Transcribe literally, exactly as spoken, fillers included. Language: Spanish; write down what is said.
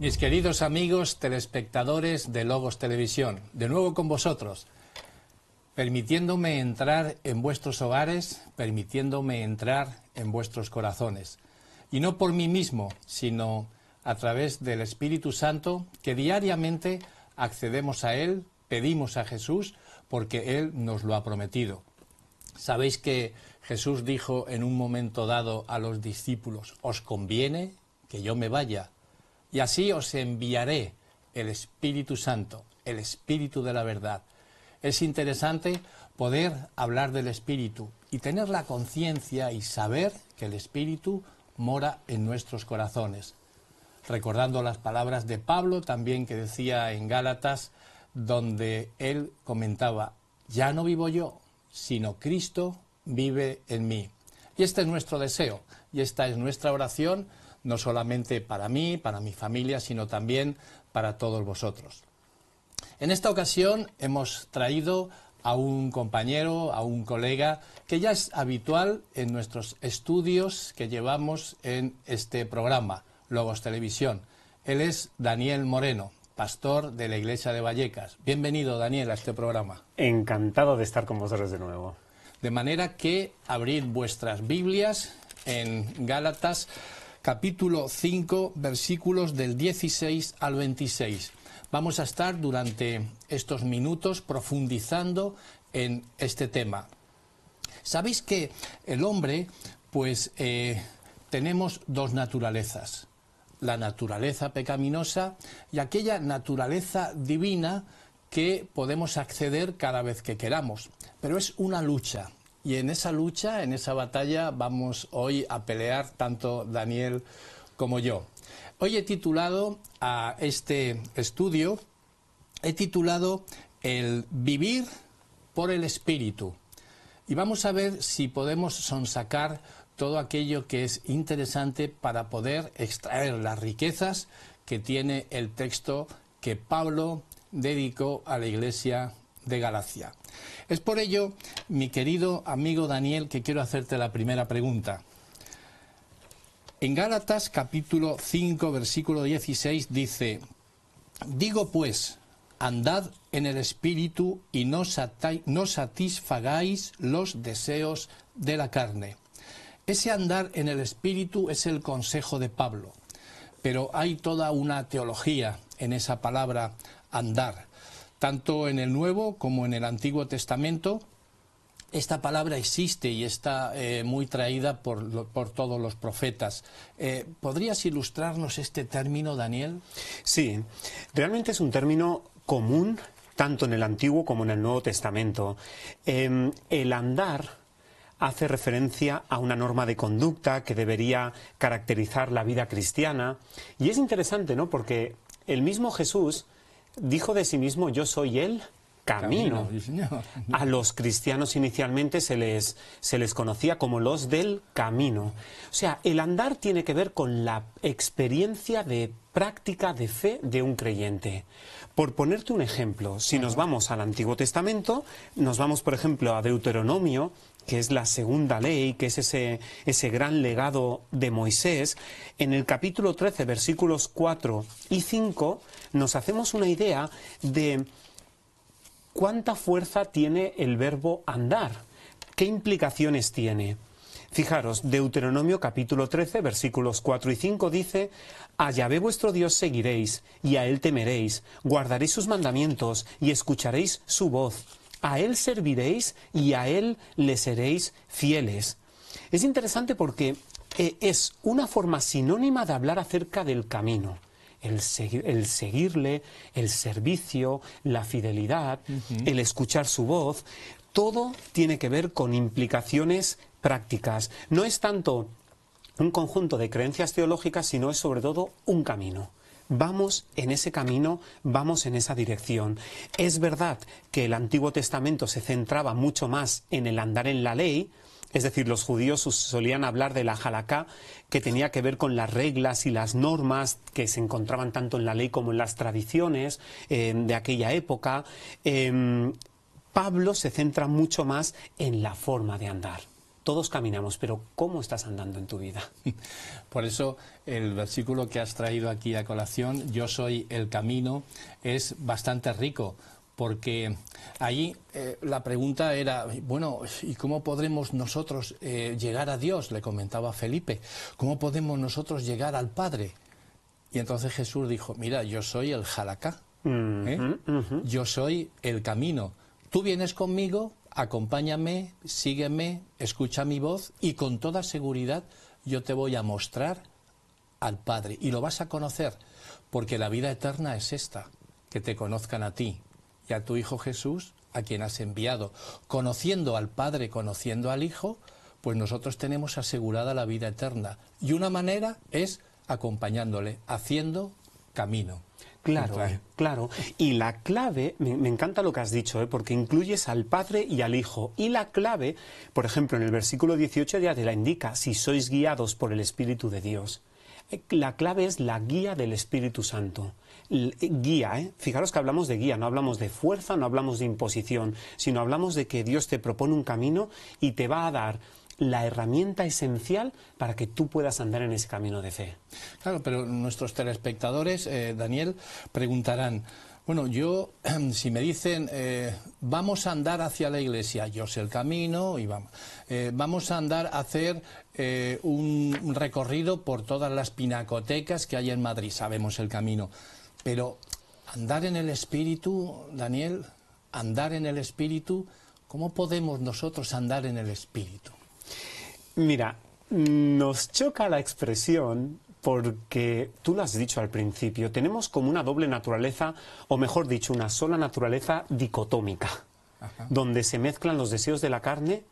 Mis queridos amigos telespectadores de Logos Televisión, de nuevo con vosotros, permitiéndome entrar en vuestros hogares, permitiéndome entrar en vuestros corazones. Y no por mí mismo, sino a través del Espíritu Santo, que diariamente accedemos a Él, pedimos a Jesús, porque Él nos lo ha prometido. Sabéis que Jesús dijo en un momento dado a los discípulos: os conviene que yo me vaya, y así os enviaré el Espíritu Santo, el Espíritu de la verdad. Es interesante poder hablar del Espíritu y tener la conciencia y saber que el Espíritu mora en nuestros corazones. Recordando las palabras de Pablo también, que decía en Gálatas, donde él comentaba: ya no vivo yo, sino Cristo vive en mí. Y este es nuestro deseo, y esta es nuestra oración, no solamente para mí, para mi familia, sino también para todos vosotros. En esta ocasión hemos traído a un compañero, a un colega, que ya es habitual en nuestros estudios que llevamos en este programa, Logos Televisión. Él es Daniel Moreno, pastor de la Iglesia de Vallecas. Bienvenido, Daniel, a este programa. Encantado de estar con vosotros de nuevo. De manera que abrid vuestras Biblias en Gálatas, capítulo cinco, versículos del dieciséis al veintiséis. Vamos a estar durante estos minutos profundizando en este tema. Sabéis que el hombre, pues, eh, tenemos dos naturalezas. La naturaleza pecaminosa y aquella naturaleza divina que podemos acceder cada vez que queramos. Pero es una lucha. Y en esa lucha, en esa batalla, vamos hoy a pelear tanto Daniel como yo. Hoy he titulado a este estudio, he titulado El vivir por el Espíritu. Y vamos a ver si podemos sonsacar todo aquello que es interesante para poder extraer las riquezas que tiene el texto que Pablo dedicó a la iglesia de Galacia. Es por ello, mi querido amigo Daniel, que quiero hacerte la primera pregunta. En Gálatas capítulo cinco, versículo dieciséis dice: digo pues, andad en el Espíritu y no, no satisfagáis los deseos de la carne. Ese andar en el Espíritu es el consejo de Pablo, pero hay toda una teología en esa palabra andar. Tanto en el Nuevo como en el Antiguo Testamento, esta palabra existe y está eh, muy traída por, por todos los profetas. Eh, ¿Podrías ilustrarnos este término, Daniel? Sí, realmente es un término común tanto en el Antiguo como en el Nuevo Testamento. Eh, el andar hace referencia a una norma de conducta que debería caracterizar la vida cristiana. Y es interesante, ¿no?, porque el mismo Jesús dijo de sí mismo: yo soy el camino. Camino. A los cristianos inicialmente se les, se les conocía como los del camino. O sea, el andar tiene que ver con la experiencia de práctica de fe de un creyente. Por ponerte un ejemplo, si nos vamos al Antiguo Testamento, nos vamos, por ejemplo, a Deuteronomio, que es la segunda ley, que es ese, ese gran legado de Moisés. En el capítulo trece, versículos cuatro y cinco, nos hacemos una idea de cuánta fuerza tiene el verbo andar, qué implicaciones tiene. Fijaros, Deuteronomio capítulo trece, versículos cuatro y cinco dice: a Yahvé vuestro Dios seguiréis, y a Él temeréis, guardaréis sus mandamientos, y escucharéis su voz. A Él serviréis, y a Él le seréis fieles. Es interesante porque eh, es una forma sinónima de hablar acerca del camino. El, segui- el seguirle, el servicio, la fidelidad, uh-huh. el escuchar su voz, todo tiene que ver con implicaciones prácticas. No es tanto un conjunto de creencias teológicas, sino es sobre todo un camino. Vamos en ese camino, vamos en esa dirección. Es verdad que el Antiguo Testamento se centraba mucho más en el andar en la ley. Es decir, los judíos solían hablar de la halaká, que tenía que ver con las reglas y las normas que se encontraban tanto en la ley como en las tradiciones eh, de aquella época. Eh, Pablo se centra mucho más en la forma de andar. todos caminamos, pero ¿cómo estás andando en tu vida? Por eso el versículo que has traído aquí a colación, yo soy el camino, es bastante rico, porque ahí eh, la pregunta era, bueno, ¿y cómo podremos nosotros eh, llegar a Dios? Le comentaba Felipe, ¿cómo podemos nosotros llegar al Padre? Y entonces Jesús dijo, mira, yo soy el Jalacá, ¿eh? Uh-huh, uh-huh. Yo soy el camino. Tú vienes conmigo, acompáñame, sígueme, escucha mi voz y con toda seguridad yo te voy a mostrar al Padre. Y lo vas a conocer, porque la vida eterna es esta, que te conozcan a ti y a tu Hijo Jesús, a quien has enviado. Conociendo al Padre, conociendo al Hijo, pues nosotros tenemos asegurada la vida eterna. Y una manera es acompañándole, haciendo camino. Claro, claro. Y la clave, me, me encanta lo que has dicho, ¿eh? Porque incluyes al Padre y al Hijo. Y la clave, por ejemplo, en el versículo dieciocho ya te la indica, si sois guiados por el Espíritu de Dios. La clave es la guía del Espíritu Santo. L- guía, ¿eh? Fijaros que hablamos de guía, no hablamos de fuerza, no hablamos de imposición, sino hablamos de que Dios te propone un camino y te va a dar la herramienta esencial para que tú puedas andar en ese camino de fe. Claro, pero nuestros telespectadores, eh, Daniel, preguntarán, bueno, yo, si me dicen, eh, vamos a andar hacia la iglesia, yo sé el camino, y vamos, eh, vamos a andar a hacer eh, un recorrido por todas las pinacotecas que hay en Madrid, sabemos el camino, pero andar en el Espíritu, Daniel, andar en el Espíritu, ¿cómo podemos nosotros andar en el Espíritu? Mira, nos choca la expresión porque, tú lo has dicho al principio, tenemos como una doble naturaleza, o mejor dicho, una sola naturaleza dicotómica, Ajá. donde se mezclan los deseos de la carne